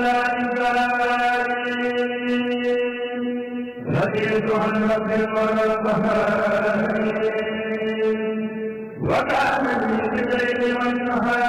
رضيت عن رب القهار وكان لي بالليل والنهار